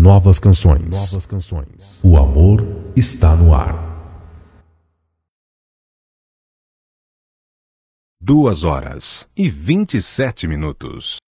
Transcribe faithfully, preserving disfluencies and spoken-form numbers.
novas canções. Novas canções. O amor está no ar. Duas horas e vinte e sete minutos.